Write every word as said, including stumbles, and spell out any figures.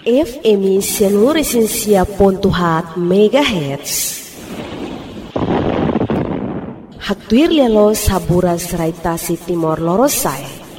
F M seluruh esensia pontuhat megahertz. Haktuir lelo sabura seraitasi timor lorosai.